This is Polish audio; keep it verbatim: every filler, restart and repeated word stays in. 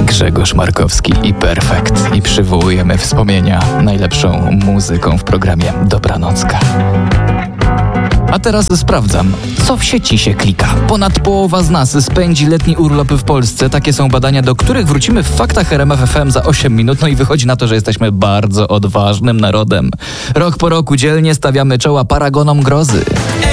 Grzegorz Markowski i Perfekt. I przywołujemy wspomnienia najlepszą muzyką w programie Dobranocka. A teraz sprawdzam, co w sieci się klika. Ponad połowa z nas spędzi letni urlop w Polsce. Takie są badania, do których wrócimy w faktach R M F F M za osiem minut. No i wychodzi na to, że jesteśmy bardzo odważnym narodem. Rok po roku dzielnie stawiamy czoła paragonom grozy.